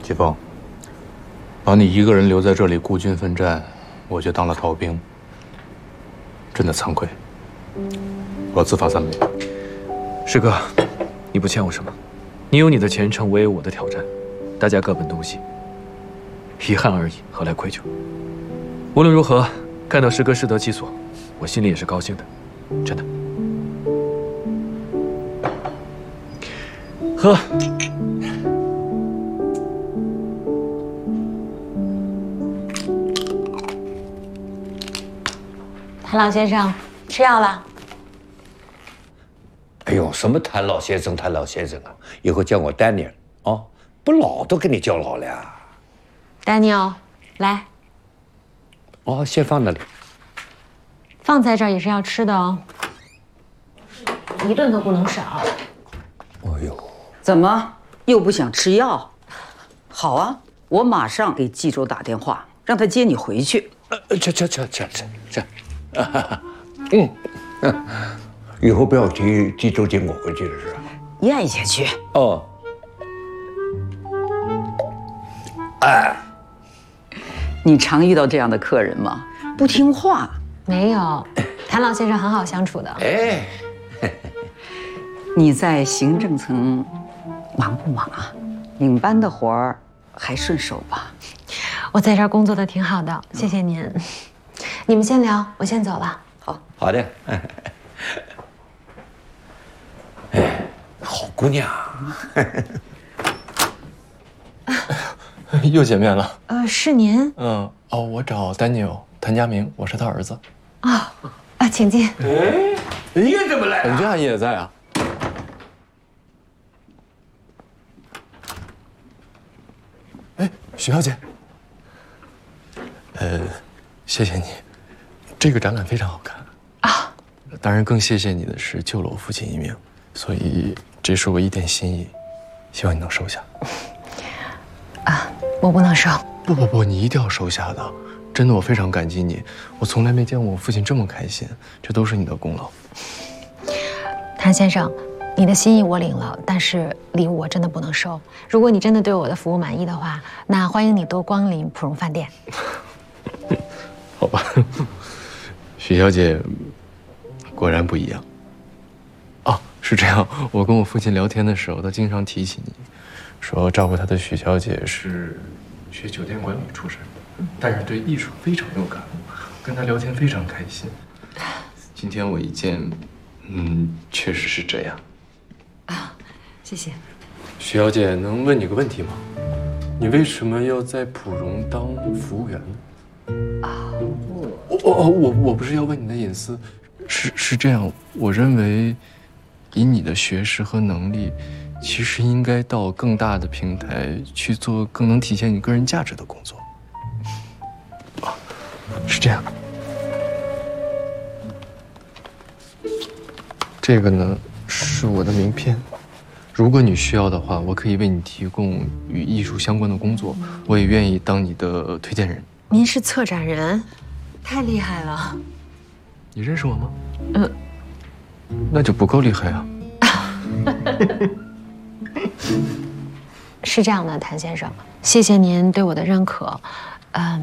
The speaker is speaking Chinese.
季风，把你一个人留在这里孤军奋战，我却当了逃兵，真的惭愧。我自罚3杯。 师哥，你不欠我什么，你有你的前程，我也有我的挑战，大家各奔东西，遗憾而已，何来愧疚？无论如何，看到师哥适得其所，我心里也是高兴的，真的。喝。 谭老先生，吃药了。 哎呦，什么谭老先生，谭老先生啊！以后叫我丹尼尔哦，不老都跟你叫老了。 丹尼尔，来。 哦，先放那里。 放在这儿也是要吃的哦，一顿都不能少。 哎呦， 怎么又不想吃药？好啊，我马上给冀州打电话，让他接你回去。 这，以后不要提冀州接我回去的事。 咽下去。 哦。哎， 你常遇到这样的客人吗？不听话。 没有，谭老先生很好相处的。 哎， 你在行政层忙不忙啊？领班的活儿还顺手吧？ 我在这儿工作的挺好的，谢谢您。你们先聊，我先走了。 好的。哎，好姑娘。 又见面了。 是您？ 哦，我找丹尼尔，谭家明，我是他儿子。 请进。 哎，你怎么来了？ 你这阿姨也在啊？哎，许小姐。谢谢你，这个展览非常好看啊。当然，更谢谢你的是救了我父亲一命，所以这是我一点心意，希望你能收下。 我不能收。 不，你一定要收下的。真的，我非常感激你，我从来没见过我父亲这么开心，这都是你的功劳。 谭先生，你的心意我领了，但是礼物我真的不能收。如果你真的对我的服务满意的话，那欢迎你多光临普荣饭店。 好吧，许小姐果然不一样。哦，是这样，我跟我父亲聊天的时候，他经常提起你，说照顾他的许小姐是学酒店管理出身的，但是对艺术非常有感悟，跟他聊天非常开心。今天我一见，确实是这样。 谢谢。 许小姐，能问你个问题吗？你为什么要在普荣当服务员呢？我不是要问你的隐私，是这样，我认为，以你的学识和能力，其实应该到更大的平台去做更能体现你个人价值的工作。是这样。这个呢，是我的名片。如果你需要的话，我可以为你提供与艺术相关的工作，我也愿意当你的推荐人。 您是策展人，太厉害了。 你认识我吗？那就不够厉害啊。 是这样的，谭先生，谢谢您对我的认可。